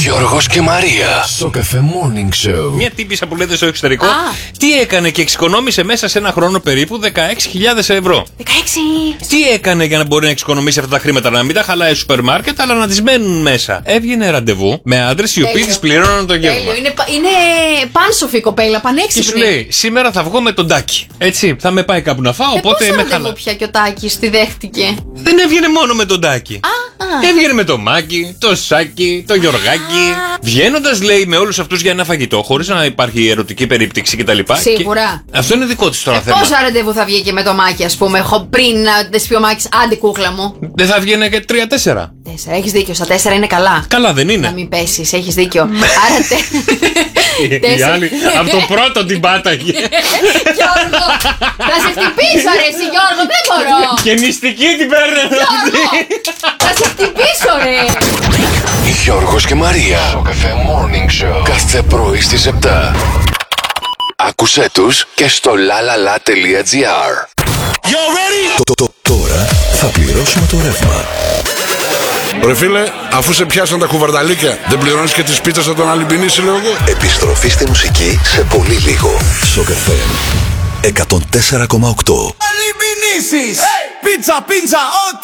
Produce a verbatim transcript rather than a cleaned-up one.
Γιώργος και Μαρία. Στο Cafe Morning Show. Μια τύπισσα που λέτε στο εξωτερικό. Α. Τι έκανε και εξοικονόμησε μέσα σε ένα χρόνο περίπου δεκαέξι χιλιάδες ευρώ. δεκαέξι. Τι έκανε για να μπορεί να εξοικονομήσει αυτά τα χρήματα, να μην τα χαλάει σούπερ μάρκετ, αλλά να τις μένουν μέσα. Έβγαινε ραντεβού με άντρες οι οποίοι τις πληρώναν το γεύμα. Τέλειο. Είναι, πα- είναι πάνσοφη η κοπέλα, Και πανέξυπνη. σου λέει, σήμερα θα βγω με τον Τάκη. Έτσι, θα με πάει κάπου να φάω, Ε, οπότε πόσο με ραντεβού χαλά. πια και ο Τάκης τη δέχτηκε. Δεν έβγαινε μόνο με τον Τάκη. Α, α. Έβγαινε με το Μάκη, το Σάκη, το Γιωργάκη. Βγαίνοντας, λέει, με όλους αυτούς για ένα φαγητό, χωρίς να υπάρχει ερωτική περίπτυξη κτλ. Σίγουρα. Και αυτό είναι δικό της τώρα Ε, θέμα. πόσα ραντεβού θα βγει και με το Μάκη, ας πούμε, έχω πριν να της πει ο Μάκης, άντε κούκλα μου. Δεν θα βγαίνει και τρία τέσσερα. Τέσσερα, έχεις δίκιο, στα τέσσερα είναι καλά. Καλά δεν Να είναι. μην πέσεις, έχεις δίκιο. Άρα τε... Η τέσσερα. άλλη από το πρώτο την πάταγε. Γιώργο, θα σε χτυπήσω ρε εσύ Γιώργο, δεν μπορώ. Και μυστική την παίρνε. Γιώργο, θα σε χτυπήσω ρε. Γιώργος και Μαρία. Στο Cafe Morning Show. Κάθε πρωί στις επτά. Άκουσέ τους και στο lalala.gr. Το, το, το, τώρα θα πληρώσουμε το ρεύμα. Ρε φίλε, αφού σε πιάσαν τα κουβαρνταλίκια, δεν πληρώνεις και τις πίτσες από τον Αλυμπινίση, λέω εγώ. Επιστροφή στη μουσική σε πολύ λίγο. Σοκ-εφ εμ εκατόν τέσσερα κόμμα οκτώ. Αλυμπινίσεις! Πίτσα, πίτσα, ό,τι